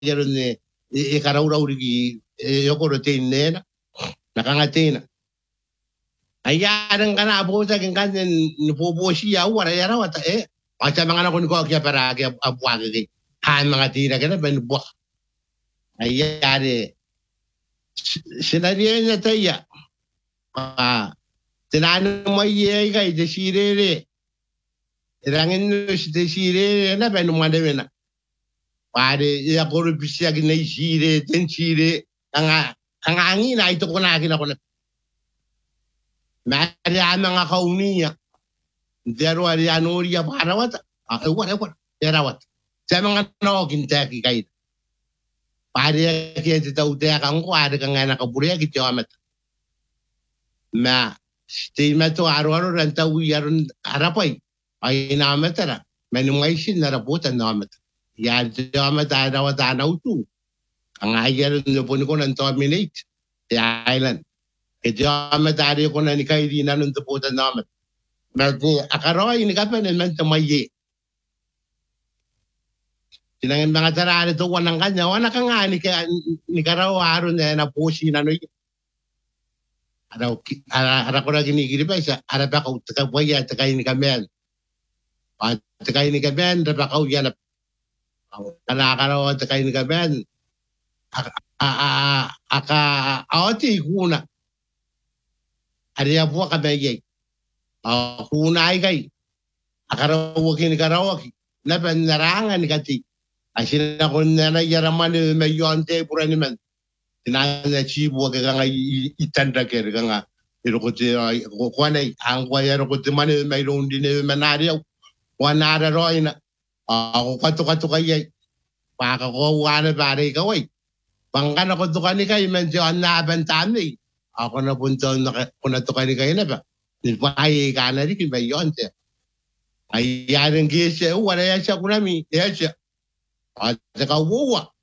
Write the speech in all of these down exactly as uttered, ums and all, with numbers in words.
yero ne e karaura urigi e yokoro teinena nakanga teina ayaran kana abosa kingan ni poposi ya wara yara wata e acha mangana ko ni ko kya para kya abwa ge ha mga tira kana ben bo ayare scenario na taya ah tinano mo ye ga de shirere rangin de shirere na ben mo de na pare ya ko bisia gi nei shire ten shire anga anga angi na ito ko na kina ko na mari ama nga kaunia dero ari anori ya parawata e wala wala erawat sama nga no kinta ki kai pare ke te tau te ka ngo are ka ngana ka bure ki jamat ma ste mato aro aro ranta u yarun arapai ai na metara menu mai sin na rabota na met ya jamat ara wata na utu anga yarun no poni ko nan to minute ya island ke jamat ari ko na ni kai di na nun to pota na met ma akaroi ni ka pen men to mai tinangin mga tarari to wanang kanya wana ka nga ni ka ni karaw aro na na posi na no ara ara ko na ginigiri pa isa ara pa ko taka boya taka ni kamen at taka ni kamen ra pa ko yan ana karaw taka ni kamen a a aka ati kuna ari abu ka beye a kuna ai kai akaraw kini karaw na ban narangan kati asina ko na yaraman me yonte purani man tinana chibo ke nga itanda ke nga irokote ko kwane angwa yarokote mane me rondi ne manari wanara roina ako kato kato kay pa ka ko wana bare ka wai bangana ko tukani kay men jo na bantani ako na punto na ko na tukani kay na ba ni pai ka na ri ki me yonte ay yaran gese wala ya cha kunami ya cha Ada kau bawa,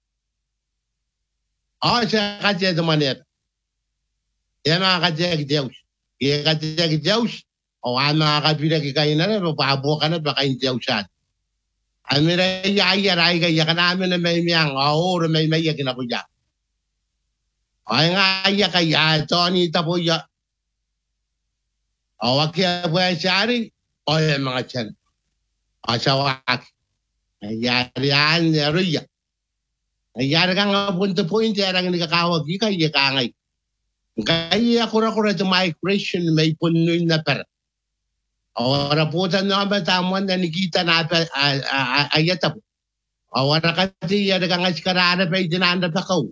ah saya kerja di mana? Dia nak kerja ke jauh, dia kerja ke jauh, orang nak kerja ke kain ada, bapa abu kan ada kain jauh sahaja. Amira ya ya rai ke ya kan amira mai miang, orang mai mai ya kena puja. Orang ya ke ya Tony tak puja, awak ya buat cari, orang mengajar, asawak. Yarian yaruya yar ka nga punto point yarang ni kakawag ika iya kangay kaya kura kura to migration may puno na per ora puta no ba tamon na nikita na ayata ora kati yar ka nga sikarana pa itinanda pa kaw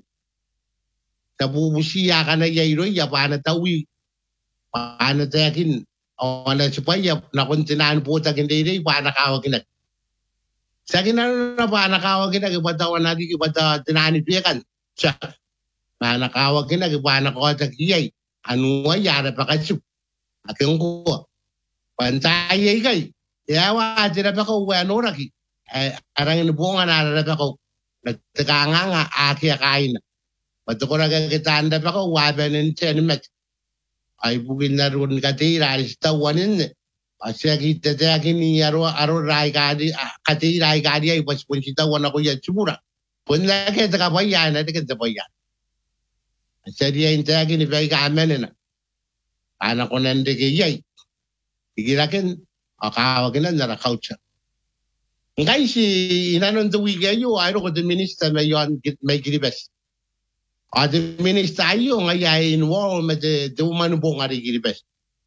tabubusiya ka na yayro ya pa na tawi pa na takin ora supaya na kontinan puta kindiri pa na kawag na Sakin na pa nakawag kita kibatawan natin kibata tinanit niya kan. Siya, na nakawag kita kibana ko sa kiyay. Ano nga yara pa kaso. At yung ko, pantay kay. Yawa, tira pa ko, ano raki. Arang inubungan na pa ko. Nagtakanga nga, aki akain na. Pato ko nagkakitanda pa ko, waban ng tenement. Ay bugin na rin katira, alis tawanin niya. Asya kita tadi ni aro aro rai kadi kati rai kadi ay pas pun kita wana ko ya cumura pun lagi tak apa ya nanti kita apa ya asya dia inta lagi ni baik amen na anak ko nande ke yai igiraken akawagan na na culture ngai si inanon to wiga yo aro ko the minister may yon may giribes ad minister ayo ngai involved med the woman bong ari giribes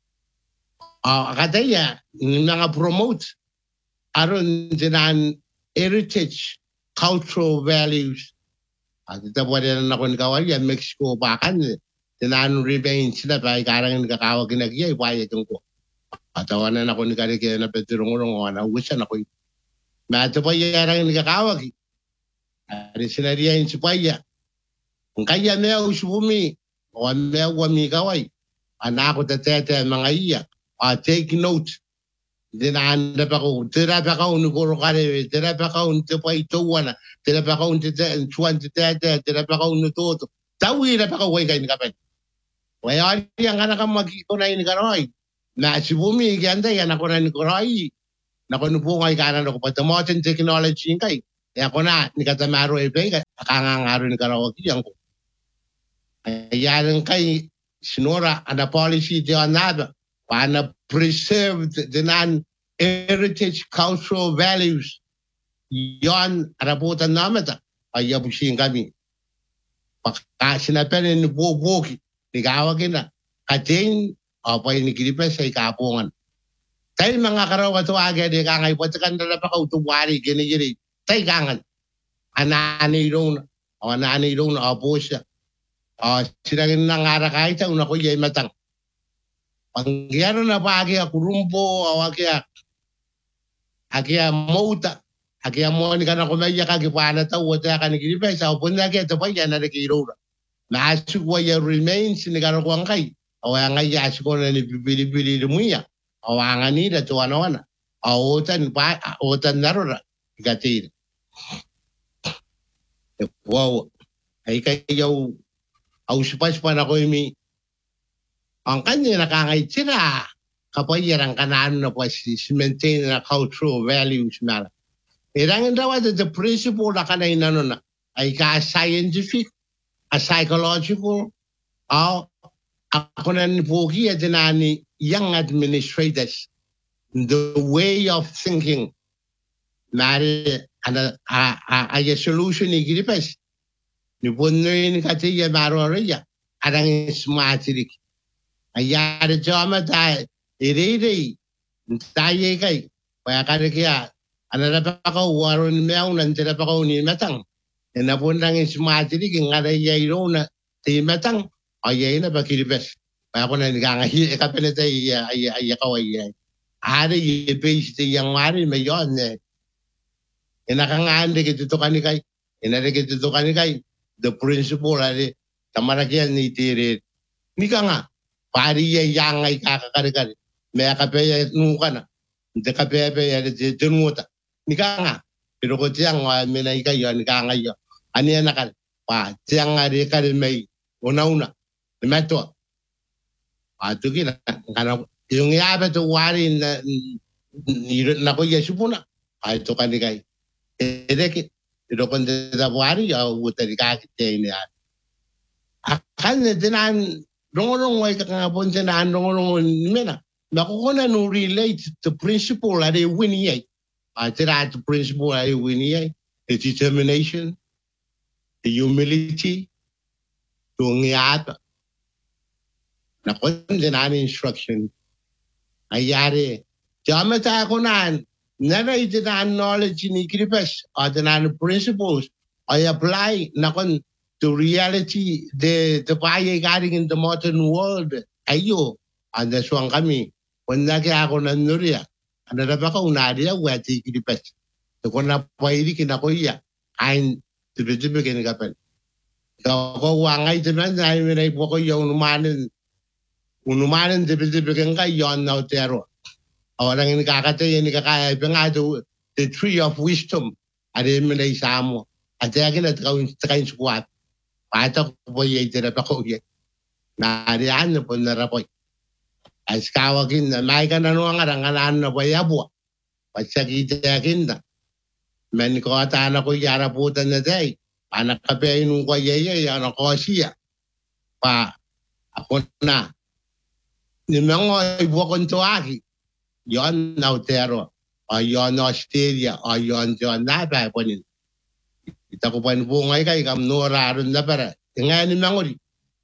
Ah, katanya nga promote aron dinan heritage cultural values. At ito po rin ako nagawal yan, Mexico bakan dinan remains na pa ikarang nagkakawag ginagiyay paya itong ko. At tawanan ako nagkakaya na petirong-urong o nauwisan ako. Mato pa yarang nagkakawag. Ari sinariyain si paya. Kung kaya meaw subumi o meaw wami kaway. Anako tatete mga iya. Uh, take note. Dinan na pa ko. Tira pa ko nukuro kare. Tira pa ko nutupay tuwana. Tira pa ko nutsuan titete. Tira pa ko nututo. Tawi na pa ko way kayo nikapen. Kaya yan ka na ka magkito na inikaroy. Na si Bumi, ganda yan ako na inikaroy. Naku nupungay ka na ako. Patamotin technology kay. Ya kona ni kata maro e pega kanga ngaro ni karawa ki yang ya ren kai sinora ada policy de another wana preserve the non heritage cultural values yon arabota namata ayabu shingami paka sinapene ni bo boki ni gawa kina kating apa ini kiripa sai kapongan tay mga karawa to aga de kangay patakan na pa kautuwari gini gini tay kangan anani ron anani ron aposya ah sinagin nang arakay ta una ko yay matang pangyaro na pagi akurumpo awakia akia mouta akia mo ni kana ko maya ka gipana ta wota ka ni kiripa sa opunda ke to pa yana de kiro na asu wa ya remains ni kana ko ngai awa ngai ya asu ko ni bibili bibili muya awa ngani da to wana wana awotan pa awotan narora gatir wow ay kayo au sipas pa na ko mi ang kanya nakangay sila kapag yarang kanan na po si maintain na cultural values na irangin daw at the principle na kanay na nun ay ka scientific a psychological o ako na nipugi at ni young administrators the way of thinking na ana a a solution ni gripas ni bonnoy ni katiya maro riya arang smart rik ayar jama ta ire taye kai pa ka kya ana pa ka waron meau nan tira pa ko ni matang na pundang smart rik ngara yairo na ti matang ayay na ba gripas pa ko na nga hi ka penete ay ay ka way are ye base yang mari me yon ne inakangande gitu kanikai inare gitu kanikai the principle are tamarakian ni tire ni kanga pari ye yang ai kakakari me akape nu kana de kape pe ya de tenuota ni kanga pero ko tiang wa me nai kai ni kanga yo ani anakal pa tiang are kare me una una meto atu kina kana yung yabe to wari na ni na ko yesupuna ai to kanikai edeki ilo konde da wari ya utari ka kite ni akan dinan rongorong wai ka nga bon dinan rongorong mena makukona no relate the principle ade wini ai atira the principle ade wini ai the determination the humility to ngiata na konde dinan instruction ayare jamata konan never did I knowledge in Ikripesh or the principles I apply nakon to reality the the paya guarding in the modern world ayo and that's one kami when nake ako na nuria and the baka unaria where the Ikripesh the kona pairi kinakoya and to the begin kapel so ko wangai teman ay may poko yung unumanin unumanin the begin ka yon na tero orang ini kakate ini kakaya pengadu the tree of wisdom ada menai samo ada lagi nak kau terain sekuat patok boy itu dah pakau ye na ada anu pun dah rapoy askawakin na mai kan anu orang orang anu boy abu pasal kita yakin dah men kau ata anak kau jara putan nadai anak kape inu kau ye ye anak kau sia pa aku na ni mengoy bukan tuaki yon nautero o yon Australia o yon yon na ba ponin ita ko pan bungay kay kam no raron na para ngani mangori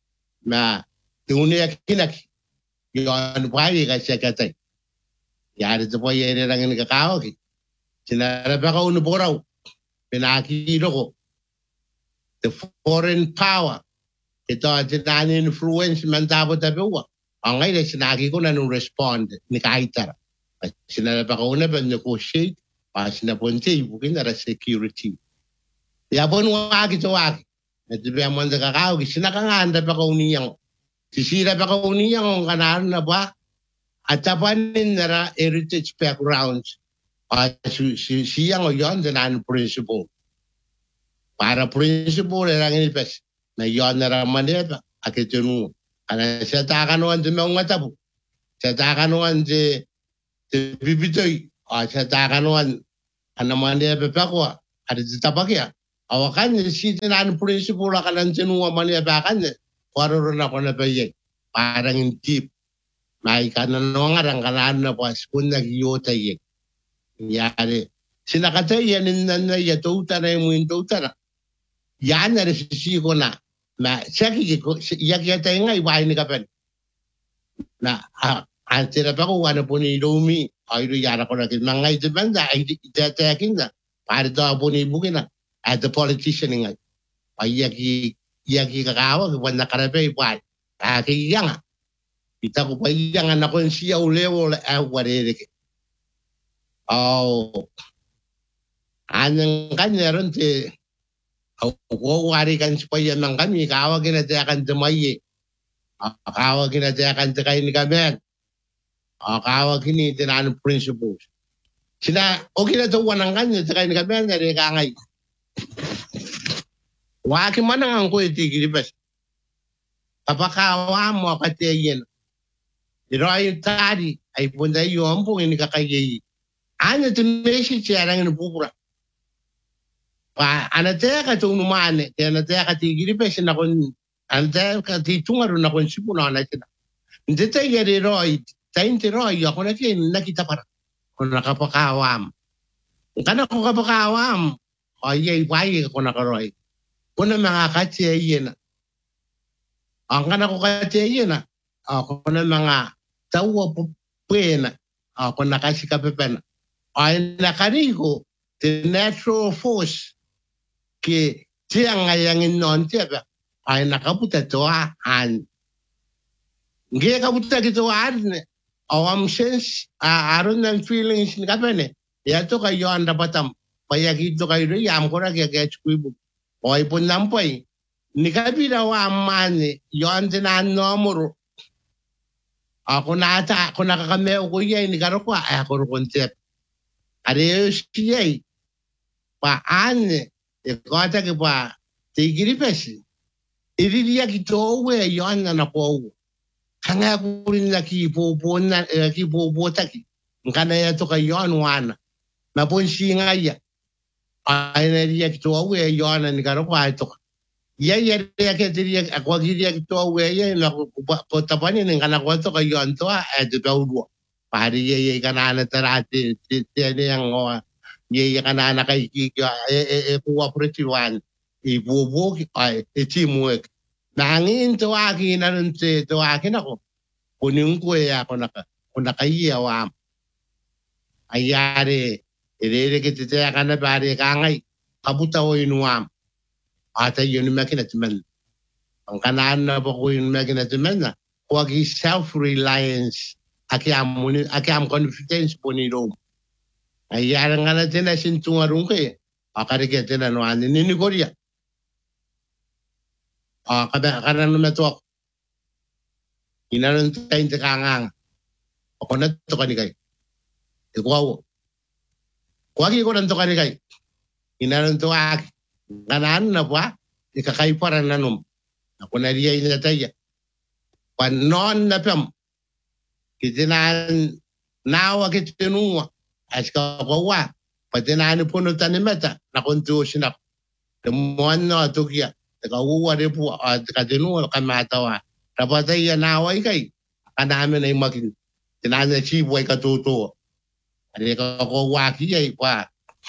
na tunia kinak yon pai ka sekatay yari to po yere lang ni kakao ki sinarap ako no boraw pinakiro ko the foreign power ito ang influence man tabo tabiwa ang ngayon sinagi ko na nung respond ni kaitara sinarap ako na ba negotiate pa sinapunti bukin na security yapon waki to waki natibi ang mga kakao sinakanganda pa ko niyang sisira pa ko niyang kanan na ba at tapanin na heritage backgrounds at siyang o yon na principle para principle lang inipas na yon na raman nila akitunu ana siya takanuan di mga tabo siya takanuan di bibitoy o siya takanuan ana man nila pepakwa ada tapakia awakan si tinan prinsipul kalan senua mania bakan warurun ako na baye parang intip mai kanan nongarang kanan na pas kun nagyota ye yare sinakata yan na ya tuta na mo tuta na yan na si ko na na saki ko yak yata nga iwai ni kapen na ang tira pa ko ano po ni Lumi ay yara ko na kin mga ito banda ay tatakin na para daw po ni bukin na as a politician nga ay yaki yaki kakawa wala karabe iwai aki yang kita ko pa yang anak ko siya ulewo ay warere ke oh anang kanya ron te ko wari kan supaya nang kami kawa ginatakan tumayi kawa ginatakan sa kain gamen kawa kini tinan principles sina okay na to wanang kanya sa kain gamen na rin kangay waki manang ang ko itigil bes kapakawa mo katiyin iroy tadi ay punta yung po ini kakayi ano tinesi siarang nupupura pa anataya ka tong numane te anataya ka tigiri pe sina kon anataya ka ti tungaru na kon sipuno na tina ndete yeri roy tainte roy ako na kin nakita para kon nakapakawam kana ko kapakawam ay ay ko nakaroy kuna mga katse yena ang kana ko katse yena ako na mga tawa pena ako nakasika pepena ay nakarigo the natural force que tiang ayang non tiaba ay nakabuta to an nge kabuta kito an awam sense aron ng feelings ni kapene ya to kayo anda batam payagi to kayo yam ko ra kaya kuibu oy pun nampay ni kabila wa amane yon tinan nomoro ako na ata ako nakakameo ko yay ni karo ko ako ro concept Adeus kiyay paan e kota ke pa tigiri pesi iriria ki towe yon na po kanga kurin na ki po po na ki po po taki ngana ya to ka yon wana na pon si nga ya ay na ria ki towe yon na karo pa to ya ya ya ke diria akwa ki ria ki towe ya na po tapani ngana ko to ka yon to a de dawo pari ye kana na tarati tene yang o ye kana na kai ki e e cooperative ibubo ay e teamwork nangin to aki na nun se to aki na ko kuning ko ya ko na ko na kai wa ayare ere ke te kana bare kangai kabuta o inuam ata yun makina timen ang kanan na po ko yun makina timen na ko gi self reliance aki am aki am confidence poni ro ay yarang nga natin na sintungarong kay akari kete na no ani ni Korea ah kada kada no meto inaron tayo sa kangang ako na to kanikay ikaw kuwagi ko na to kanikay inaron to ak kanan na pa ikakay para nanom ako na riya ina tayo panon na pam kitinan nawa kitinuwa aska kawa patinan puno tanimeta na kontu sinak temuan no tukia kawa de pu kadinu kamatawa rapatay nawa ikay kanami na imakin tinana chi boy katuto ade ka kawa kiyay pa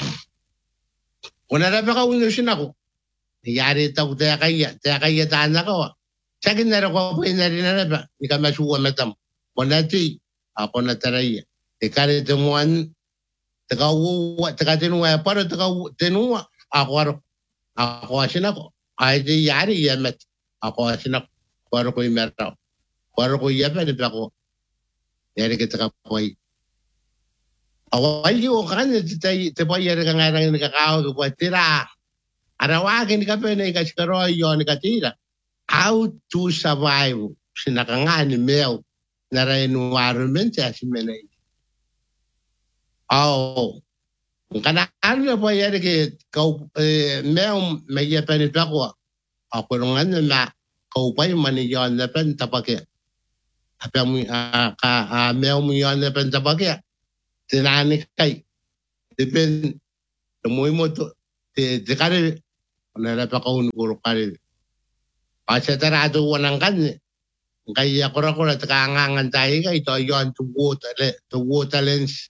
kuna ra ka uno sinako yari ta uta kaya ta kaya tana ko sakin na ko po na rin na ba ikamasuwa metam Ponati, ako na taraya. Ikari temuan, tagawa, tagatinuwa, para tagatinuwa, ako aro, ako asin ako. Ay di yari yamet, ako asin ako. Para ko imertaw. Para ko yamet, ako. Yari kita kapoy. Awal yung kan, tipo yari ka nga nang nakakaw, ko tira. Arawagin ka pa na ikaskaroy yun, katira. How to survive, sinakanga ni Mel. Na environment ya si menay. Oh, kana ano po yari ke kau meong may yapan ito ako. Ako nungan na kau pa yung maniyon na pen tapake. Apa mo ka meong mo yon na pen tapake. Tinani kay. Depend tumuy mo to te te kare na la pa ko ngoro kare a se tara do wanang kan kai ya kora kora ta ngangan tai kai to yon to water le to water lens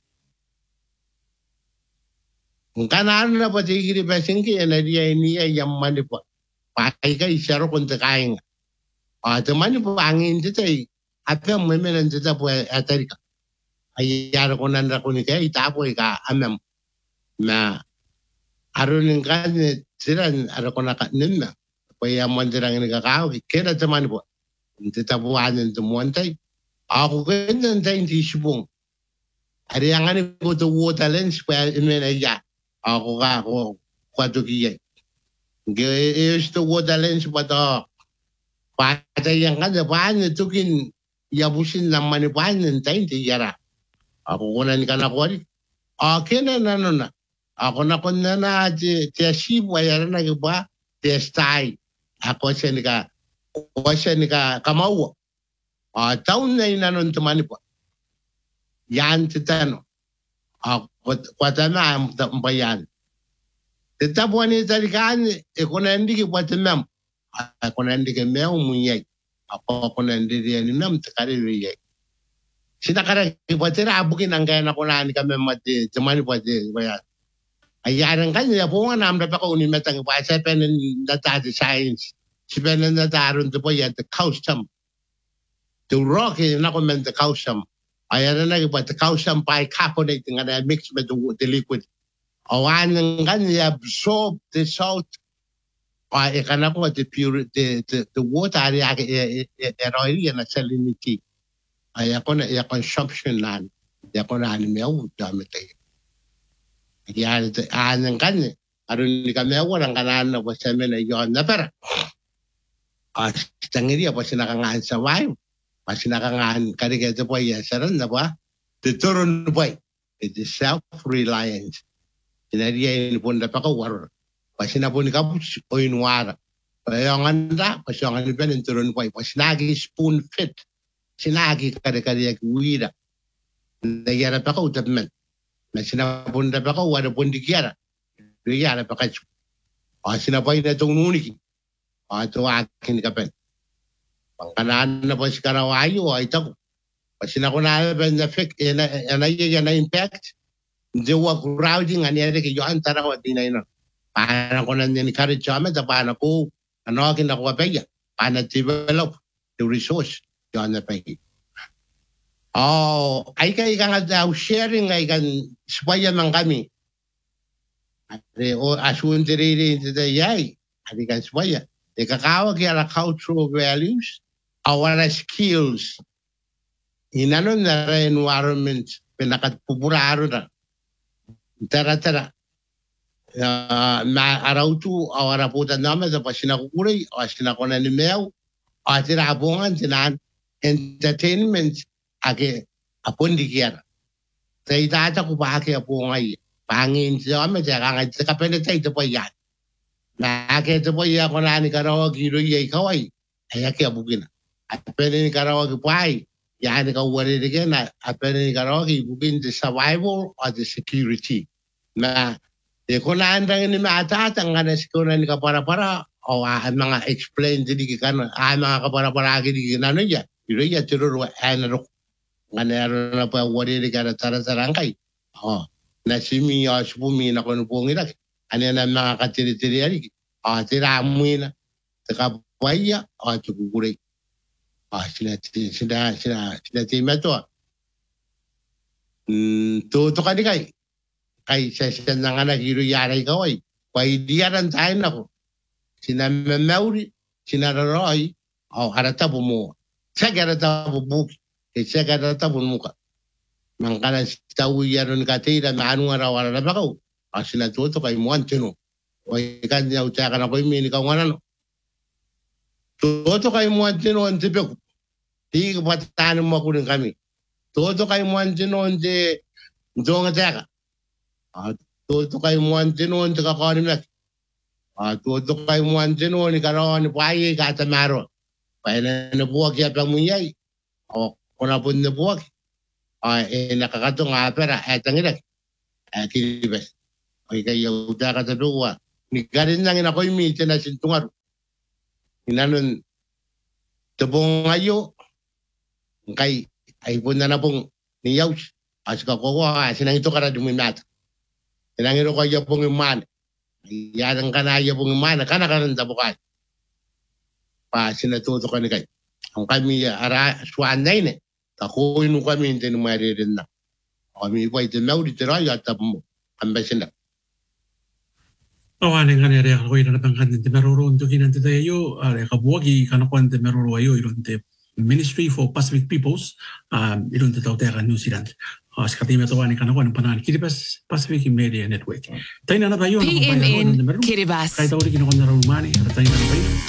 kanan na pa tigiri pa singki na dia ini ya mani pa pai kai sero kon ta kai a te mani pa angin te tai apa memelen te ta pa atarika ai ya ko nan ra ko ni kai ta po ka amam na arunin kan siran ara ko na kanna pa ya mandirang ni ka ka ke na te mani pa te ta po anen te montai ako ganyan ta hindi sibong ari ang ani ko to water lens pa imena ya ako ka ako kwato kiya ge is to water lens pa to pa ta yang kan pa ni tukin ya busin lang mani pa ni ta hindi yara ako kunan ka na ko ri akin na na na ako na kun na na ti ti sibo ya na ke ba ti stay ako sen ka ko sen ka kamau a taun na ina non tumani po yan titano a kwatana am bayan tetapo ni tarikan e kona ndiki kwatamam a kona ndiki meu munyai a kona ndiki ni nam takare riye sina kara ki kwatera abukin angay na kona ni kame mate tumani po de bayan ayaran kan ya po na am da ko ni metang pa sa pen data science siben na darun to po ya the custom the rock is not meant the calcium. I don't know but the calcium bicarbonating and I mix with the, the liquid. Oh, and then absorb the salt. I cannot put the pure the the, the water area and a salinity. I have a consumption land. They're going to animal damage. Yeah, and then I don't think I'm ever going to know what's a minute you're never. I think it was in a survive. Masinakangan kari kaya po ya saran na ba tuturun po it is self-reliant sinariya ini pun dapat kau war pasina pun kamu oin war payangan da pasangan ni pen turun po pasinagi spoon fit sinagi kari kari ya kuira nagyara pa kau tapman masina pun dapat kau war pun dikiara dikiara pa kau pasina po ina tong nuniki ato akin kapen kanan na po si Karawayo ay tako. Kasi na ko na na effect na na na impact. Hindi wa crowding ani ari kay Joan taraw di na ino. Para ko na ni courage kami ta paano ko ano kin ako pa para develop the resource Joan na pa. Oh, ay kay kang daw sharing ay kan supaya man kami. Ari o asun diri into the yay. Ari kan supaya. Ikakawa kaya cultural values. Our skills in another environment pinakapupuraro na tara tara na araw tu awara puta naman sa pasinakukuray o sinakunan ni Mel o tinabungan sinan entertainment ake apun dikiara sa itata ko pa ake apungay pangin siya kami siya kangay sa kapenatay ito po yan na ake ito po yan ko na ni Karawag hiro yay kaway ay ake abugin apene ni Karawag pai yani ka wari de na apene ni Karawag ibugin the survival or the security na e kona andang ni mata tanga na sikona ni para-para o ang mga explain dili ka na ang mga para-para gidi na no ya iro ya tiro ano ngana na pa wari de ka tara tarangkay oh na simi ya subumi na kono pongira ani na mga katiri-tiri ari ah tira amuina ka paya o tukugure ah sila sila sila sila tima to mm to to kani kai kai sa sa nga nagiro yara ikaw ay kay diyaran tayo na ko sina Mauri sina Roy o harata mo sa garata bubuk e sa garata bumuka mangkana sa uyaron katira na anu araw-araw na bakaw ah sila to to kay mo antino o ikan niya utaka na ko mi ka ngana no Toto kay mo antino ante pe di kapatan mo ko kami. Toto kay mo antino ante ndonga taka. Ah toto kay mo antino ante ka ko ni mek. Ah toto kay mo antino ni karon paye ka tamaro. Pa na nabuwag ya pa munyay. O kuna pun nabuwag. Ah eh nakakato nga pera etang ila. Ah kilibes. Ay kayo utaka ta duwa. ni garin nang ina ko mi tena sintungaru inanon tebong ayo kai ai pun na pong ni yaus aska ko wa sinang itu kara duminat sinang iro ko ya pong man yan kana ya pong man kana kana tabukai pa sinatuto ka ni kai ang kami ara suan nay ne ako inu kami inte no maririn na kami pa ito na uli tira ya tapo ambasin na Awan yang ane area ko ina natangkan din meron to kinan tayo are kabuagi kanakuan te meron ayo iron te Ministry for Pacific Peoples um iron te tao terra New Zealand as katime to ani kanakuan panan Kiribati Pacific Media Network tayo na tayo P M N Kiribati kay tao rin kinakon na rumani tayo na tayo